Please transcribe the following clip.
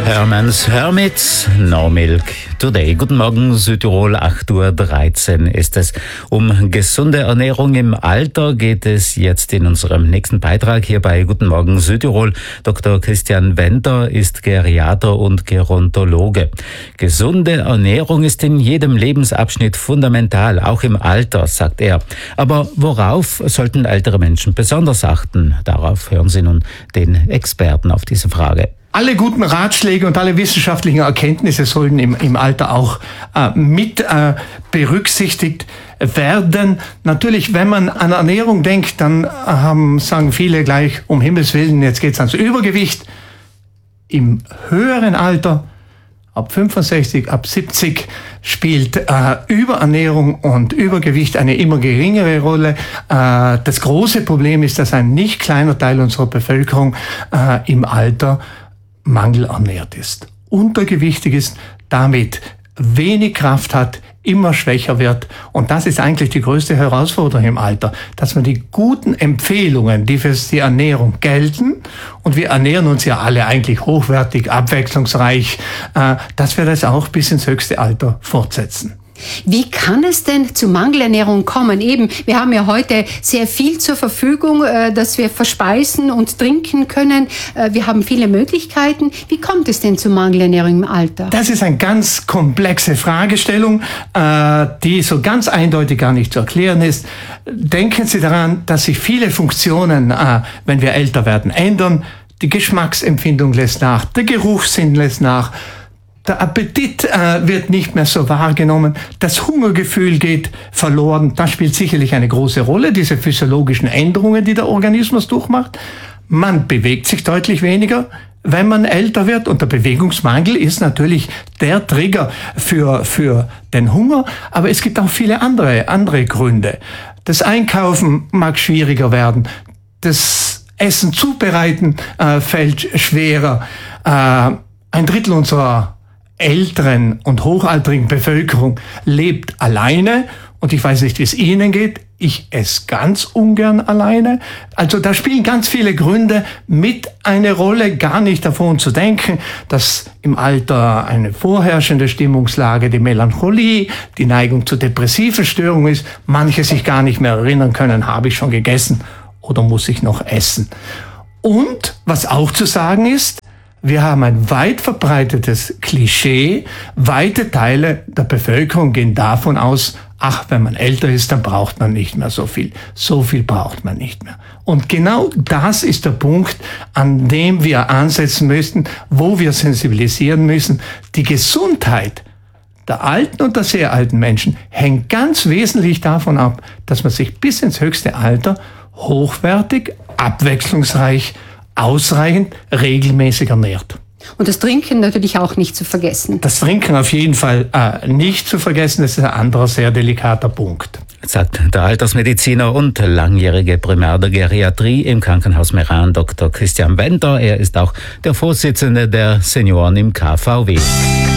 Hermanns Hermits, No Milk Today. Guten Morgen, Südtirol, 8:13 Uhr ist es. Um gesunde Ernährung im Alter geht es jetzt in unserem nächsten Beitrag hier bei Guten Morgen Südtirol. Dr. Christian Wender ist Geriater und Gerontologe. Gesunde Ernährung ist in jedem Lebensabschnitt fundamental, auch im Alter, sagt er. Aber worauf sollten ältere Menschen besonders achten? Darauf hören Sie nun den Experten auf diese Frage. Alle guten Ratschläge und alle wissenschaftlichen Erkenntnisse sollten im Alter auch mit berücksichtigt werden. Natürlich, wenn man an Ernährung denkt, dann sagen viele gleich, um Himmels Willen, jetzt geht's ans Übergewicht. Im höheren Alter, ab 65, ab 70, spielt Überernährung und Übergewicht eine immer geringere Rolle. Das große Problem ist, dass ein nicht kleiner Teil unserer Bevölkerung im Alter mangelernährt ist, untergewichtig ist, damit wenig Kraft hat, immer schwächer wird. Und das ist eigentlich die größte Herausforderung im Alter, dass man die guten Empfehlungen, die für die Ernährung gelten, und wir ernähren uns ja alle eigentlich hochwertig, abwechslungsreich, dass wir das auch bis ins höchste Alter fortsetzen. Wie kann es denn zu Mangelernährung kommen? Eben, wir haben ja heute sehr viel zur Verfügung, dass wir verspeisen und trinken können. Wir haben viele Möglichkeiten. Wie kommt es denn zu Mangelernährung im Alter? Das ist eine ganz komplexe Fragestellung, die so ganz eindeutig gar nicht zu erklären ist. Denken Sie daran, dass sich viele Funktionen, wenn wir älter werden, ändern. Die Geschmacksempfindung lässt nach, der Geruchssinn lässt nach. Der Appetit wird nicht mehr so wahrgenommen, das Hungergefühl geht verloren. Das spielt sicherlich eine große Rolle, diese physiologischen Änderungen, die der Organismus durchmacht. Man bewegt sich deutlich weniger, wenn man älter wird, und der Bewegungsmangel ist natürlich der Trigger für den Hunger, aber es gibt auch viele andere Gründe. Das Einkaufen mag schwieriger werden, das Essen zubereiten fällt schwerer. Ein Drittel unserer älteren und hochaltrigen Bevölkerung lebt alleine, und ich weiß nicht, wie es Ihnen geht. Ich esse ganz ungern alleine. Also da spielen ganz viele Gründe mit eine Rolle, gar nicht davon zu denken, dass im Alter eine vorherrschende Stimmungslage, die Melancholie, die Neigung zu depressiven Störungen ist, manche sich gar nicht mehr erinnern können, habe ich schon gegessen oder muss ich noch essen. Und was auch zu sagen ist, wir haben ein weit verbreitetes Klischee. Weite Teile der Bevölkerung gehen davon aus, ach, wenn man älter ist, dann braucht man nicht mehr so viel. So viel braucht man nicht mehr. Und genau das ist der Punkt, an dem wir ansetzen müssen, wo wir sensibilisieren müssen. Die Gesundheit der alten und der sehr alten Menschen hängt ganz wesentlich davon ab, dass man sich bis ins höchste Alter hochwertig, abwechslungsreich, ausreichend, regelmäßig ernährt. Und das Trinken natürlich auch nicht zu vergessen. Das Trinken auf jeden Fall nicht zu vergessen, das ist ein anderer sehr delikater Punkt. Sagt der Altersmediziner und langjährige Primär der Geriatrie im Krankenhaus Meran, Dr. Christian Wender. Er ist auch der Vorsitzende der Senioren im KVW.